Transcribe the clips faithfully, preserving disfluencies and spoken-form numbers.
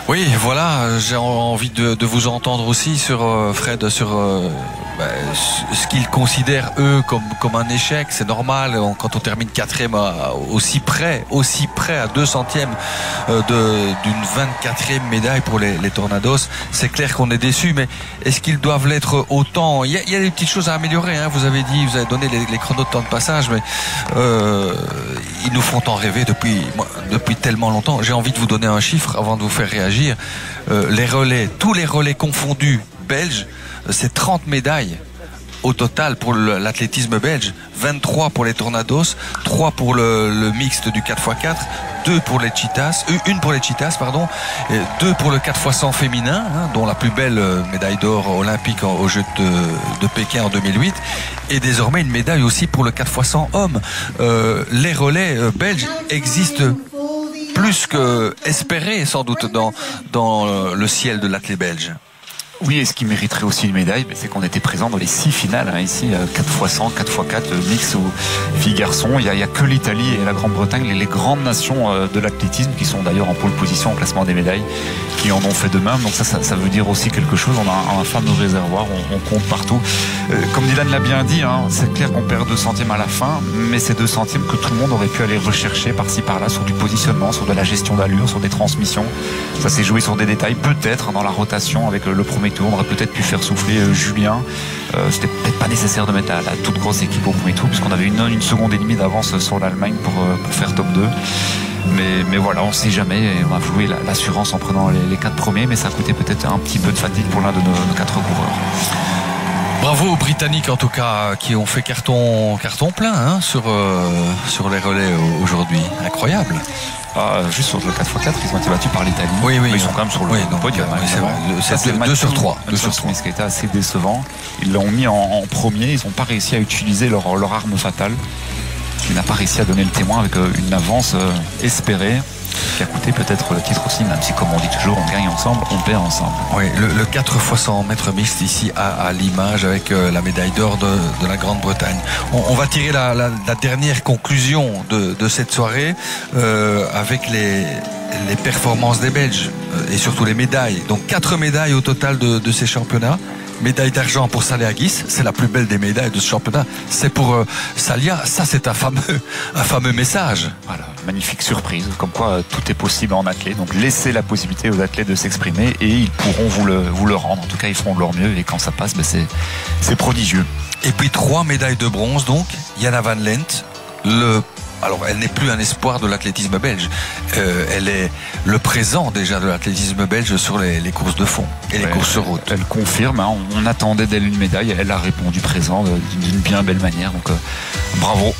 Oui, voilà, j'ai envie de, de vous entendre aussi sur euh, Fred, sur euh, bah, ce qu'ils considèrent eux comme comme un échec. C'est normal quand on termine quatrième aussi près, aussi près à deux centièmes euh, de d'une vingt-quatrième médaille pour les, les Tornados. C'est clair qu'on est déçu, mais est-ce qu'ils doivent l'être autant? Il y a, il y a des petites choses à améliorer. Hein. Vous avez dit, vous avez donné les, les chronos de temps de passage, mais euh, ils nous font en rêver depuis depuis tellement longtemps. J'ai envie de vous donner un chiffre avant de vous faire réagir. Euh, les relais, tous les relais confondus belges, c'est trente médailles au total pour l'athlétisme belge, vingt-trois pour les Tornados, trois pour le, le mixte du quatre fois quatre, deux pour les Cheetahs, une pour les Cheetahs, pardon, et deux pour le quatre fois cent féminin, hein, dont la plus belle médaille d'or olympique aux Jeux de, de Pékin en deux mille huit, et désormais une médaille aussi pour le quatre fois cent hommes. Euh, les relais euh, belges existent plus que espéré sans doute dans, dans le ciel de l'athlète belge. Oui, et ce qui mériterait aussi une médaille, c'est qu'on était présent dans les six finales, hein, ici, quatre fois cent, quatre fois quatre, mix ou filles-garçons. Il n'y a, a que l'Italie et la Grande-Bretagne, les, les grandes nations euh, de l'athlétisme, qui sont d'ailleurs en pôle position au classement des médailles, qui en ont fait de même. Donc ça, ça, ça veut dire aussi quelque chose. On a un, un fameux réservoir, on, on compte partout. Euh, comme Dylan l'a bien dit, hein, c'est clair qu'on perd deux centièmes à la fin, mais c'est deux centièmes que tout le monde aurait pu aller rechercher par-ci par-là, sur du positionnement, sur de la gestion d'allure, sur des transmissions. Ça s'est joué sur des détails, peut-être dans la rotation avec le, le premier tour. On aurait peut-être pu faire souffler euh, Julien. Euh, C'était peut-être pas nécessaire de mettre la, la toute grosse équipe au premier tour, puisqu'on avait une, une seconde et demie d'avance sur l'Allemagne pour, euh, pour faire top deux. Mais, mais voilà, on ne sait jamais. Et on a joué l'assurance en prenant les, les quatre premiers, mais ça a coûté peut-être un petit peu de fatigue pour l'un de nos, nos quatre coureurs. Bravo aux Britanniques en tout cas, qui ont fait carton, carton plein hein, sur, euh, sur les relais aujourd'hui. Incroyable. Ah, juste sur le quatre fois quatre, ils ont été battus par l'Italie. Oui, oui. Ils sont quand même sur le oui, podium. Oui, c'est vrai. C'est deux sur trois. deux sur trois. Ce qui était assez décevant. Ils l'ont mis en, en premier. Ils n'ont pas réussi à utiliser leur, leur arme fatale. Il n'a pas réussi à donner le témoin avec une avance euh, espérée, qui a coûté peut-être le titre aussi, même si, comme on dit toujours, on gagne ensemble, on perd ensemble. Oui, le, le quatre fois cent mètres mixte ici à, à l'image avec euh, la médaille d'or de, de la Grande-Bretagne. On, on va tirer la, la, la dernière conclusion de, de cette soirée euh, avec les, les performances des Belges euh, et surtout les médailles. Donc quatre médailles au total de, de ces championnats. Médaille d'argent pour Salia-Guis, c'est la plus belle des médailles de ce championnat. C'est pour euh, Salia, ça c'est un fameux, un fameux message. Voilà, magnifique surprise, comme quoi euh, tout est possible en athlète. Donc laissez la possibilité aux athlètes de s'exprimer et ils pourront vous le, vous le rendre. En tout cas, ils feront de leur mieux et quand ça passe, ben, c'est, c'est prodigieux. Et puis trois médailles de bronze donc, Jana van Lent, le alors elle n'est plus un espoir de l'athlétisme belge, euh, elle est le présent déjà de l'athlétisme belge sur les, les courses de fond et les ouais, courses sur route. Elle confirme, hein, on attendait d'elle une médaille, elle a répondu présent d'une bien belle manière, donc euh, bravo.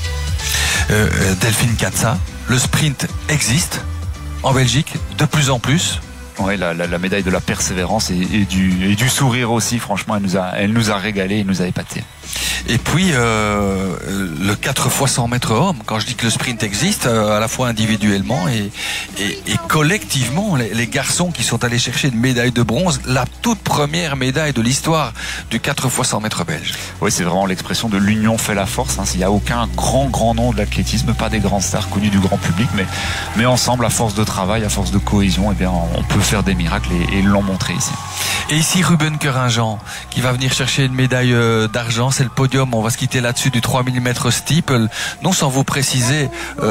Euh, Delphine Catsa, le sprint existe en Belgique de plus en plus. Ouais, la, la, la médaille de la persévérance et, et, du, et du sourire aussi, franchement, elle nous a, elle nous a régalé, elle nous a épaté. Et puis euh, le quatre fois cent mètres hommes, quand je dis que le sprint existe, euh, à la fois individuellement et, et, et collectivement, les, les garçons qui sont allés chercher une médaille de bronze, la toute première médaille de l'histoire du quatre fois cent mètres belge. Oui, c'est vraiment l'expression de l'union fait la force. Hein. Il n'y a aucun grand, grand nom de l'athlétisme, pas des grands stars connus du grand public, mais, mais ensemble, à force de travail, à force de cohésion, eh bien, on peut faire des miracles et, et ils l'ont montré ici. Et ici, Ruben Kerinjan, qui va venir chercher une médaille euh, d'argent, c'est le podium. On va se quitter là-dessus du trois millimètres steeple. Non sans vous préciser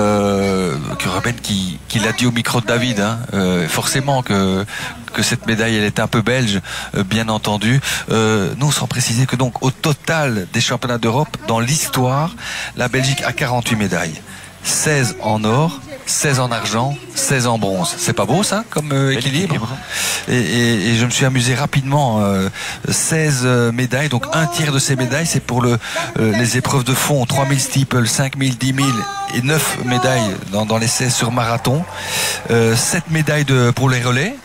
euh, que Ruben, qui, qui l'a dit au micro de David, hein, euh, forcément que que cette médaille elle est un peu belge, euh, bien entendu. Euh, non sans préciser que donc au total des championnats d'Europe, dans l'histoire, la Belgique a quarante-huit médailles. seize en or, seize en argent, seize en bronze. C'est pas beau ça comme euh, équilibre, et, et, et je me suis amusé rapidement. euh, seize euh, médailles, donc un tiers de ces médailles c'est pour le, euh, les épreuves de fond, trois mille steeple, cinq mille, dix mille et neuf médailles dans, dans les seize sur marathon, euh, sept médailles de, pour les relais,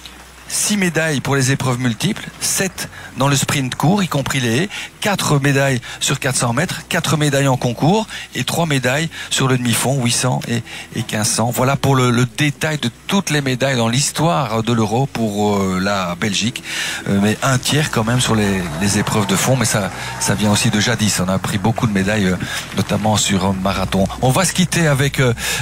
six médailles pour les épreuves multiples, sept dans le sprint court, y compris les haies, quatre médailles sur quatre cents mètres, quatre médailles en concours et trois médailles sur le demi-fond, huit cents et, et quinze cents. Voilà pour le, le détail de toutes les médailles dans l'histoire de l'Euro pour euh, la Belgique. Euh, mais un tiers quand même sur les, les épreuves de fond, mais ça, ça vient aussi de jadis. On a pris beaucoup de médailles, euh, notamment sur un marathon. On va se quitter avec... Euh,